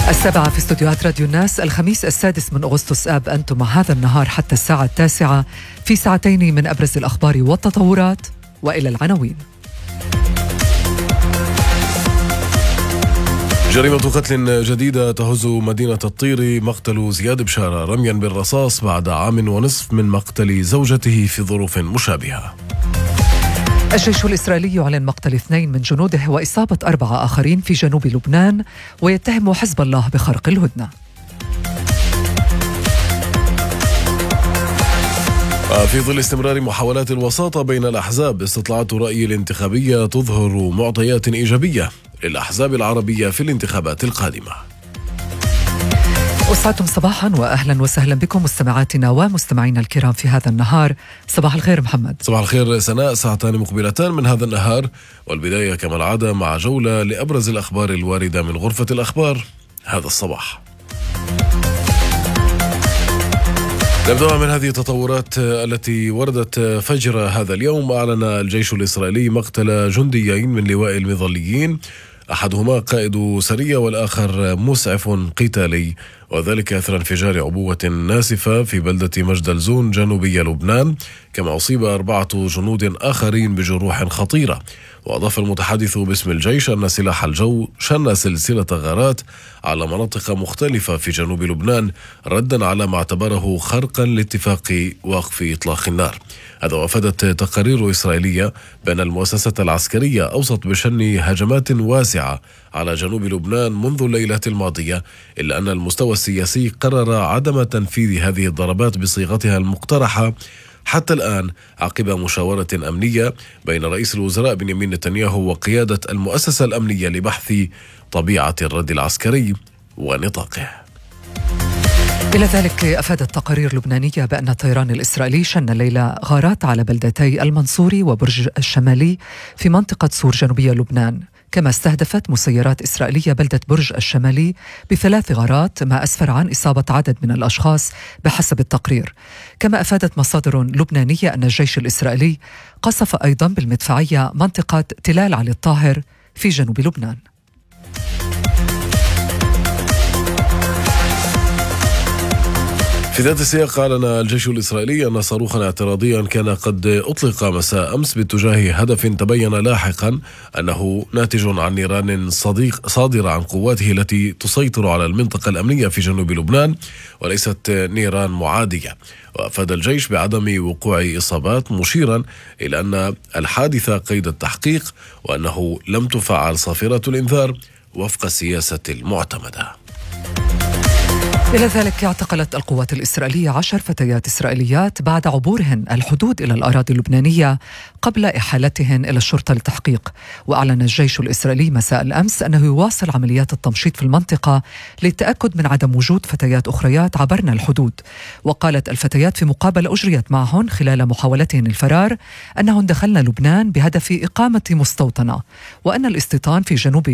7 في استوديوهات راديو الناس، الخميس 6 من أغسطس آب. أنتم مع هذا النهار حتى الساعة 9 في ساعتين من أبرز الأخبار والتطورات، وإلى العناوين. جريمة قتل جديدة تهز مدينة الطير، مقتل زياد بشارة رميا بالرصاص بعد عام ونصف من مقتل زوجته في ظروف مشابهة. الجيش الإسرائيلي يعلن مقتل 2 من جنوده وإصابة 4 آخرين في جنوب لبنان، ويتهم حزب الله بخرق الهدنة. في ظل استمرار محاولات الوساطة بين الأحزاب، استطلاعات الرأي الانتخابية تظهر معطيات إيجابية للأحزاب العربية في الانتخابات القادمة. أسعدتم صباحا وأهلا وسهلا بكم مستمعاتنا ومستمعينا الكرام في هذا النهار. صباح الخير محمد. صباح الخير سناء. ساعتان مقبلتان من هذا النهار، والبداية كما العادة مع جولة لأبرز الأخبار الواردة من غرفة الأخبار هذا الصباح. نبدأ من هذه التطورات التي وردت فجر هذا اليوم. أعلن الجيش الإسرائيلي مقتل جنديين من لواء المظليين، أحدهما قائد سرية والآخر مسعف قتالي، وذلك أثر انفجار عبوة ناسفة في بلدة مجدلزون جنوبي لبنان. كما أصيب 4 جنود آخرين بجروح خطيرة. وأضاف المتحدث باسم الجيش أن سلاح الجو شن سلسلة غارات على مناطق مختلفة في جنوب لبنان، ردا على ما اعتبره خرقا لاتفاق وقف إطلاق النار. هذا وافدت تقارير إسرائيلية بأن المؤسسة العسكرية أوصت بشن هجمات واسعة على جنوب لبنان منذ الليلة الماضية، إلا أن المستوى السياسي قرر عدم تنفيذ هذه الضربات بصيغتها المقترحة حتى الآن، عقب مشاورة أمنية بين رئيس الوزراء بنيامين نتنياهو وقيادة المؤسسة الأمنية لبحث طبيعة الرد العسكري ونطاقه. إلى ذلك أفادت تقارير لبنانية بأن الطيران الإسرائيلي شن الليلة غارات على بلدتي المنصوري وبرج الشمالي في منطقة سور جنوبية لبنان. كما استهدفت مسيرات إسرائيلية بلدة برج الشمالي ب3 غارات، ما أسفر عن إصابة عدد من الأشخاص بحسب التقرير. كما أفادت مصادر لبنانية أن الجيش الإسرائيلي قصف أيضا بالمدفعية منطقة تلال علي الطاهر في جنوب لبنان. في ذات السياق، أعلن الجيش الإسرائيلي أن صاروخا اعتراضيا كان قد أطلق مساء أمس باتجاه هدف تبين لاحقا أنه ناتج عن نيران صادرة عن قواته التي تسيطر على المنطقة الأمنية في جنوب لبنان، وليست نيران معادية. وأفاد الجيش بعدم وقوع إصابات، مشيرا إلى أن الحادثة قيد التحقيق، وأنه لم تفعل صافرة الإنذار وفق السياسة المعتمدة. إلى ذلك اعتقلت القوات الإسرائيلية 10 فتيات إسرائيليات بعد عبورهن الحدود إلى الأراضي اللبنانية قبل إحالتهن إلى الشرطة للتحقيق. وأعلن الجيش الإسرائيلي مساء الأمس أنه يواصل عمليات التمشيط في المنطقة للتأكد من عدم وجود فتيات أخريات عبرن الحدود. وقالت الفتيات في مقابلة أجريت معهن خلال محاولتهن الفرار أنهن دخلن لبنان بهدف إقامة مستوطنة، وأن الاستيطان في جنوب